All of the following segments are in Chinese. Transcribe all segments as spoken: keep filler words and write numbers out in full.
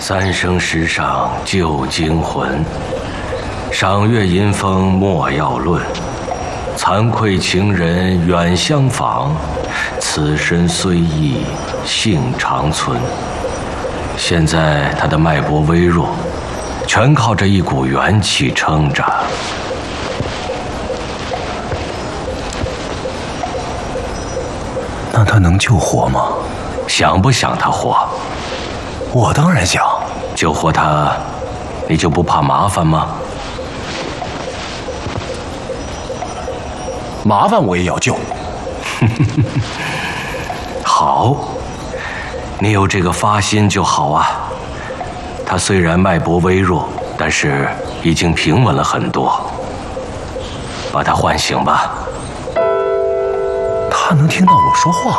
三生石上旧惊魂，赏月吟风莫要论。惭愧情人远相访，此身虽异性长存。现在他的脉搏微弱，全靠着一股元气撑着。 那他能救活吗？ 想不想他活？ 我当然想。 救活他，你就不怕麻烦吗？ 麻烦我也要救。 好，你有这个发心就好啊。他虽然脉搏微弱，但是已经平稳了很多。把他唤醒吧。 他能听到我说话？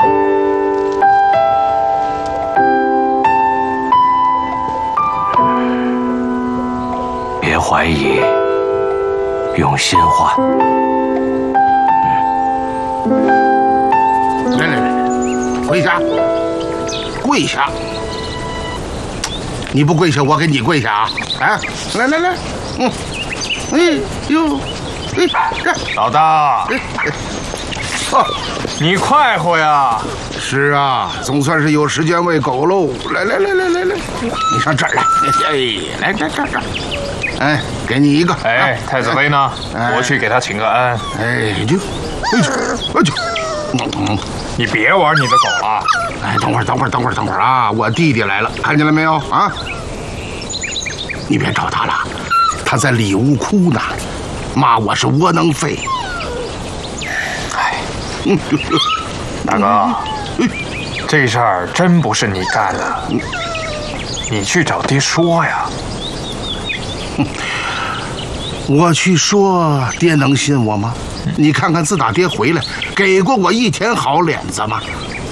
别怀疑，用心换。 来来来，跪下，跪下！你不跪下，我给你跪下啊！哎，来来来，嗯，哎呦，哎，这老大， 哎哎，哦， 你快活呀！ 是啊，总算是有时间喂狗喽！来来来来来来，你上这儿来，哎，来这这这，哎，给你一个。 哎，太子妃呢？我去给他请个安。 哎，就，哎去，哎去，嗯。 你别玩你的狗了！ 哎，等会儿，等会儿，等会儿，等会儿啊！我弟弟来了，看见了没有啊？你别找他了，他在里屋哭呢，骂我是窝囊废。 哎，嗯，大哥，这事儿真不是你干的，你去找爹说呀。 我去说，爹能信我吗？你看看，自打爹回来，给过我一天好脸子吗？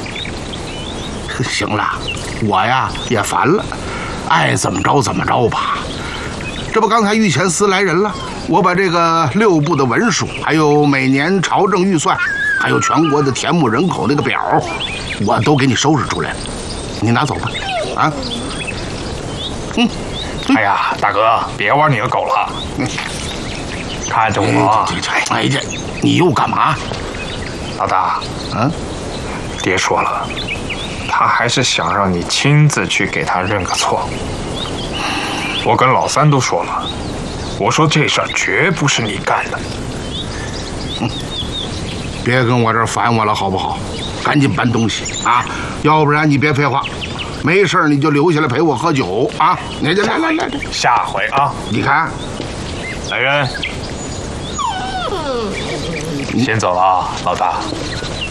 行了，我呀也烦了，爱怎么着怎么着吧。这不，刚才御前司来人了，我把这个六部的文书，还有每年朝政预算，还有全国的田亩人口那个表，我都给你收拾出来了，你拿走吧。啊，嗯。 哎呀，大哥，别玩你的狗了，嗯、看着我。 哎呀，你又干嘛？ 老大， 嗯， 爹说了，他还是想让你亲自去给他认个错。我跟老三都说了，我说这事儿绝不是你干的。 嗯，别跟我这儿烦我了，好不好？赶紧搬东西啊，要不然你别废话。没事你就留下来陪我喝酒啊！你来来来来， 下回啊！ 你看， 来人，先走了啊，老大。